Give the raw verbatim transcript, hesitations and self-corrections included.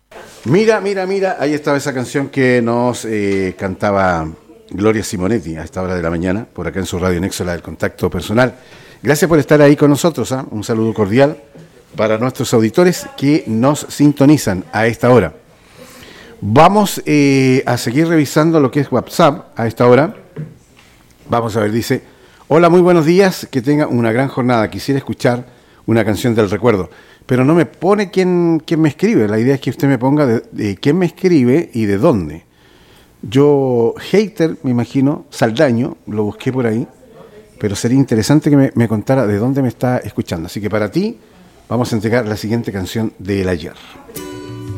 Mira, mira, mira, ahí estaba esa canción que nos eh, cantaba Gloria Simonetti a esta hora de la mañana, por acá en su Radio Nexo, la del contacto personal. Gracias por estar ahí con nosotros, ¿eh? Un saludo cordial para nuestros auditores que nos sintonizan a esta hora. Vamos eh, a seguir revisando lo que es WhatsApp a esta hora. Vamos a ver, dice, hola, muy buenos días, que tenga una gran jornada. Quisiera escuchar una canción del recuerdo, pero no me pone quién, quién me escribe. La idea es que usted me ponga de, de quién me escribe y de dónde. Yo, hater, me imagino, Saldaño, lo busqué por ahí, pero sería interesante que me, me contara de dónde me está escuchando. Así que para ti, vamos a entregar la siguiente canción del ayer.